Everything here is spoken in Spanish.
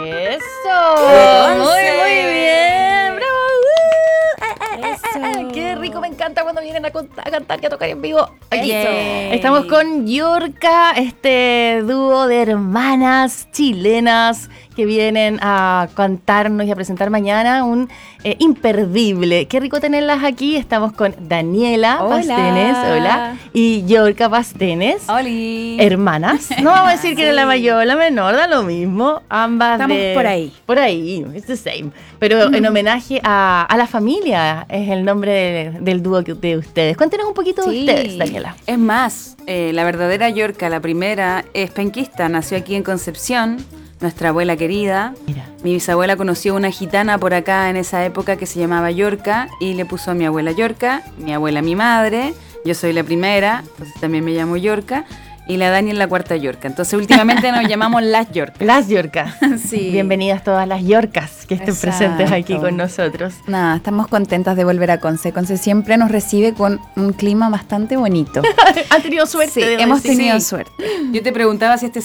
Eso. Muy bien. Bravo. Eso. Qué rico, me encanta cuando vienen a cantar y a tocar en vivo. Aquí Eso. estamos con Yorka, este dúo de hermanas chilenas que vienen a cantarnos y a presentar mañana un imperdible. Qué rico tenerlas aquí. Estamos con Daniela Pastenes, hola, y Yorka Pastenes. ¡Holi! Hermanas. No vamos a decir que eres la mayor, la menor, da lo mismo. Ambas Estamos por ahí. Por ahí, it's the same. Pero en homenaje a la familia es el nombre del dúo de ustedes. Cuéntenos un poquito de ustedes, Daniela. Es más, la verdadera Yorka, la primera, es penquista. Nació aquí en Concepción, nuestra abuela querida. Mira. Mi bisabuela conoció una gitana por acá en esa época que se llamaba Yorka y le puso a mi abuela Yorka, mi abuela mi madre. Yo soy la primera, entonces también me llamo Yorka. Y la Dani es la cuarta Yorka. Entonces últimamente nos llamamos las Yorkas. Las Yorkas. Sí. Bienvenidas todas las Yorkas que estén Exacto. presentes aquí con nosotros. Nada, estamos contentas de volver a Conce. Conce siempre nos recibe con un clima bastante bonito. Han tenido suerte. Sí, debo hemos decir. tenido Sí. suerte. Yo te preguntaba si este